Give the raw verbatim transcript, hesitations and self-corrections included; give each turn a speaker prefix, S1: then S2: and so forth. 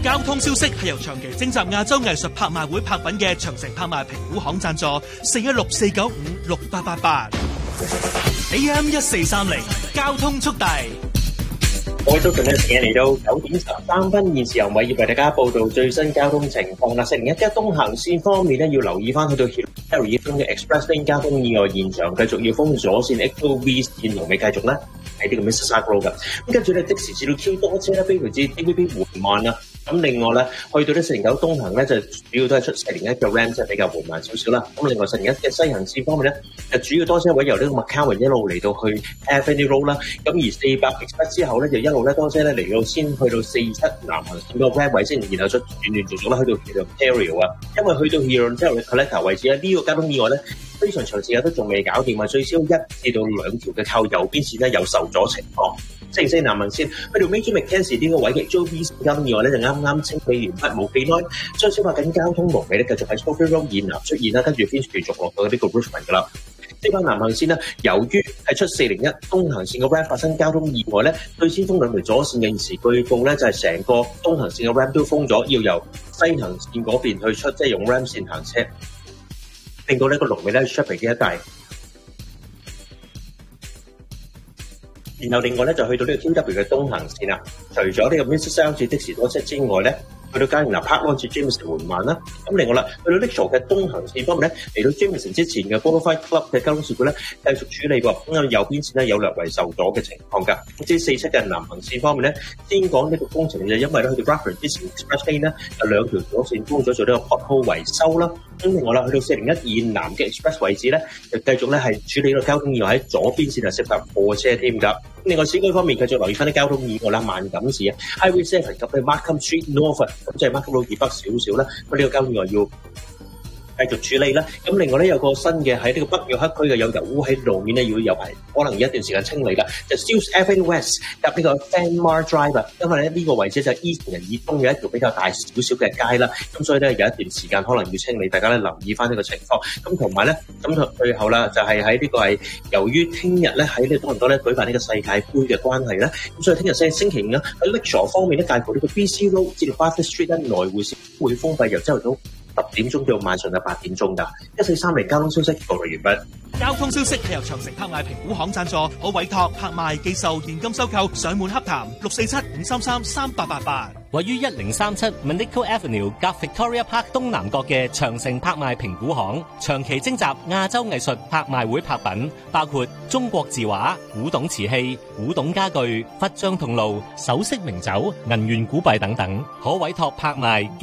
S1: 交通消息係由長期徵集亞洲藝術拍賣會拍品嘅長城拍賣評估行贊助，四一六四九五六八八八 A M 一四三零交通速遞。
S2: 各位早晨嘅時間嚟到九點十三分，現時由偉業為大家報道最新交通情況啦。四零一嘅東行線方面咧，要留意翻去到 Harry 中嘅 Express Lane 交通意外現場，繼續要封左線 X O V 線龍尾繼續咧喺呢個 Mississauga Road 嘅。咁跟住咧即時至到 Q 多車咧，非常之 D V B 緩慢啦。咁另外咧，去到呢四零九東行咧，就主要都係出四零一嘅 Ram 即係比較緩慢少少啦。咁另外四零一嘅西行線方面咧，就主要多車位由呢個 McCowan 一路嚟到去 Avenue Road 啦。咁而四百 Express 之後咧，就一路咧多車咧嚟到先去到四七南行線個 Ram 位先，然後再斷斷續續咧去到 Ontario 啊。因為去到 Ontario 嘅 Collector 位置咧，呢、這個交通意外咧非常長時間都仲未搞掂啊，最少一至到兩條嘅靠右邊線咧有受阻情況。四零四南行線去到 Major Mackenzie 呢個位嘅 J O B 交通意外咧，就啱啱清理完畢冇幾耐，將消化緊交通龍尾咧繼續喺 Scofield Road 現南出現啦，跟住先繼續落到呢個 Richmond 噶啦。呢班南行線咧，由於係出四零一東行線個 Ram 發生交通意外咧，對先封兩條左線嘅現時據報咧就係、是、成個東行線嘅 Ram 都封咗，要由西行線嗰邊去出，即係用 Ram 線行車，令到呢個龍尾咧出嚟嘅一帶。然後另外咧就去到呢個 Q W 嘅東行線啦，除咗呢個 Mississauga 的士多車之外咧，去到嘉園拿 Park 安至 Jameson 緩慢啦。咁另外啦，去到 Lakeshore 嘅東行線方面咧，嚟到 Jameson 之前嘅 Bonafide Club 嘅交通事故咧，繼續處理喎。咁啊右邊線咧有略為受阻嘅情況㗎。咁至於四七嘅南行線方面咧，先講呢個工程就因為咧去到 Bradford 之前 Express Lane 咧有兩條左線封咗做呢個 pothole 維修啦。咁另外啦，去到四零一現南嘅 Express 位置咧，就繼續咧係處理呢個交通意外喺左邊線係涉及貨車添㗎。另外市區方面繼續留意翻啲交通意外啦，萬錦市啊 Highway Seven 及去 Markham Street North 咁即係 Markham Road 以北少少啦。咁呢個交通意外要繼續處理啦。咁另外咧有個新嘅喺呢個北約克區嘅有油污喺路面咧，要有排可能一段時間清理啦。就 Steeles Avenue West 入呢個 Fanmar Drive 啊，因為咧呢個位置就係 Eastern 人以東嘅一條比較大少少嘅街啦。咁所以咧有一段時間可能要清理，大家咧留意翻呢個情況。咁同埋咧，咁最後啦就係喺呢個係由於聽日咧喺呢多倫多咧舉辦呢個世界盃嘅關係咧，咁所以聽日星星期五咧喺 Lakeshore 方面咧，介乎呢個 B C Road 至到 Bathurst Street 咧來回線會封閉，由朝頭早十點鐘到晚上嘅八點鐘㗎。一四三零交通消息報告完畢。
S1: 交通消息係由長城拍賣評估行贊助，可委託拍賣、寄售、現金收購、上門洽談六四七五三三三八八八。
S3: 位於一零三七 Manico Avenue 夾 Victoria Park 東南角嘅長城拍賣評估行，長期徵集亞洲藝術拍賣會拍品，包括中國字畫、古董瓷器、古董家具、忽章銅爐、首飾名酒、銀元古幣等等，可委託拍賣。